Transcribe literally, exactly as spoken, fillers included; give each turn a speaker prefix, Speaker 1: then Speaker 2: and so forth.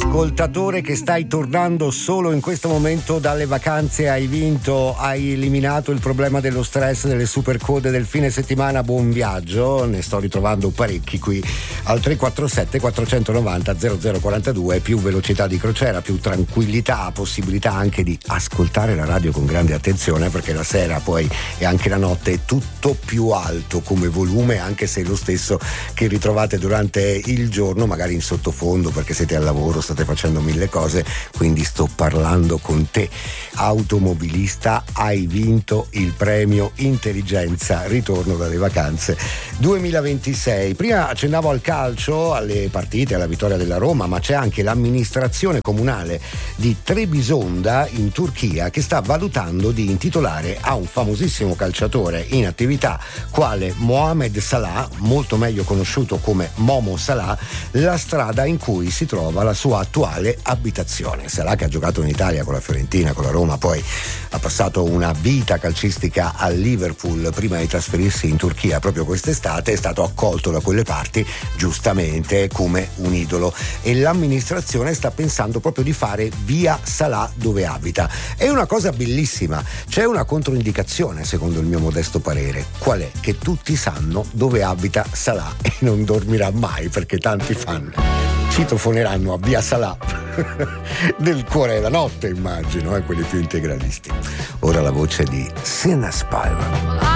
Speaker 1: ascoltatore che stai tornando solo in questo momento dalle vacanze, hai vinto, hai eliminato il problema dello stress, delle supercode del fine settimana, buon viaggio. Ne sto ritrovando parecchi qui al tre quattro sette quattrocentonovanta zero zero quarantadue, più velocità di crociera, più tranquillità, possibilità anche di ascoltare la radio con grande attenzione, perché la sera poi e anche la notte è tutto più alto come volume, anche se è lo stesso che ritrovate durante il giorno, magari in sottofondo perché siete al lavoro, state facendo mille cose. Quindi sto parlando con te, automobilista, hai vinto il premio Intelligenza Ritorno dalle vacanze duemilaventisei. Prima accennavo al calcio, alle partite, alla vittoria della Roma, ma c'è anche l'amministrazione comunale di Trebisonda in Turchia che sta valutando di intitolare a un famosissimo calciatore in attività quale Mohamed Salah, molto meglio conosciuto come Momo Salah, la strada in cui si trova la sua attuale abitazione. Salah, che ha giocato in Italia con la Fiorentina, con la Roma, poi ha passato una vita calcistica al Liverpool prima di trasferirsi in Turchia proprio quest'estate, è stato accolto da quelle parti giustamente come un idolo e l'amministrazione sta pensando proprio di fare via Salah dove abita. È una cosa bellissima. C'è una controindicazione secondo il mio modesto parere, qual è? Che tutti sanno dove abita Salah e non dormirà mai, perché tanti fan citofoneranno a via Salah nel cuore della notte, immagino, eh, quelli più integralisti. Ora la voce di Sina Spiral.